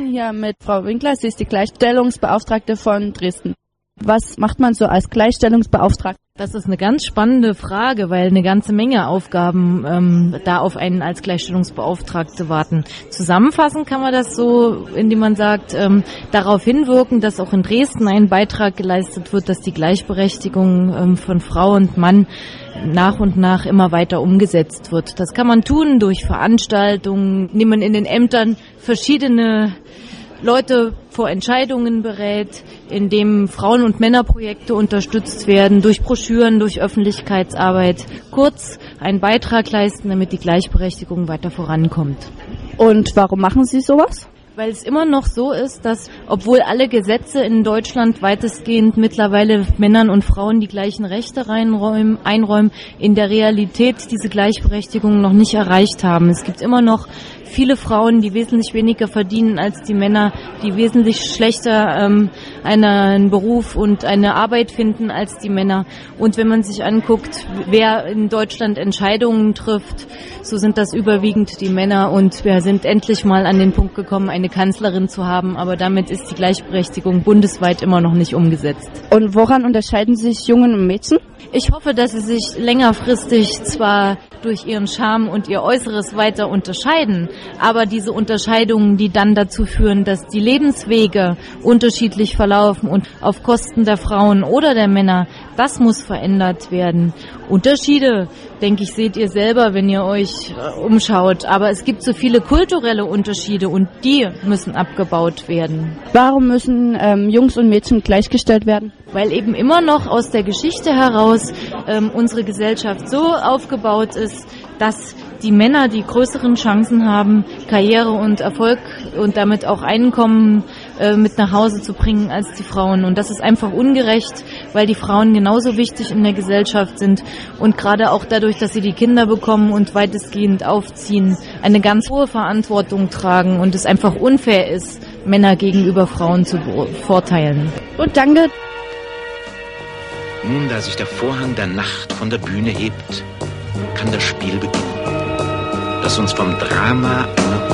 bin hier mit Frau Winkler, sie ist die Gleichstellungsbeauftragte von Dresden. Was macht man so als Gleichstellungsbeauftragte? Das ist eine ganz spannende Frage, weil eine ganze Menge Aufgaben da auf einen als Gleichstellungsbeauftragte warten. Zusammenfassen kann man das so, indem man sagt, darauf hinwirken, dass auch in Dresden ein Beitrag geleistet wird, dass die Gleichberechtigung von Frau und Mann nach und nach immer weiter umgesetzt wird. Das kann man tun durch Veranstaltungen, indem man in den Ämtern verschiedene Leute vor Entscheidungen berät, indem Frauen- und Männerprojekte unterstützt werden, durch Broschüren, durch Öffentlichkeitsarbeit. Kurz einen Beitrag leisten, damit die Gleichberechtigung weiter vorankommt. Und warum machen Sie sowas? Weil es immer noch so ist, dass, obwohl alle Gesetze in Deutschland weitestgehend mittlerweile Männern und Frauen die gleichen Rechte einräumen, in der Realität diese Gleichberechtigung noch nicht erreicht haben. Es gibt immer noch viele Frauen, die wesentlich weniger verdienen als die Männer, die wesentlich schlechter einen Beruf und eine Arbeit finden als die Männer. Und wenn man sich anguckt, wer in Deutschland Entscheidungen trifft, so sind das überwiegend die Männer. Und wir sind endlich mal an den Punkt gekommen, eine Kanzlerin zu haben. Aber damit ist die Gleichberechtigung bundesweit immer noch nicht umgesetzt. Und woran unterscheiden sich Jungen und Mädchen? Ich hoffe, dass sie sich längerfristig zwar durch ihren Charme und ihr Äußeres weiter unterscheiden, aber diese Unterscheidungen, die dann dazu führen, dass die Lebenswege unterschiedlich verlaufen und auf Kosten der Frauen oder der Männer, das muss verändert werden. Unterschiede, denke ich, seht ihr selber, wenn ihr euch umschaut, aber es gibt so viele kulturelle Unterschiede und die müssen abgebaut werden. Warum müssen Jungs und Mädchen gleichgestellt werden? Weil eben immer noch aus der Geschichte heraus unsere Gesellschaft so aufgebaut ist, dass die Männer die größeren Chancen haben, Karriere und Erfolg und damit auch Einkommen mit nach Hause zu bringen als die Frauen. Und das ist einfach ungerecht, weil die Frauen genauso wichtig in der Gesellschaft sind und gerade auch dadurch, dass sie die Kinder bekommen und weitestgehend aufziehen, eine ganz hohe Verantwortung tragen und es einfach unfair ist, Männer gegenüber Frauen zu bevorteilen. Und danke. Nun, da sich der Vorhang der Nacht von der Bühne hebt, kann das Spiel beginnen, das uns vom Drama einer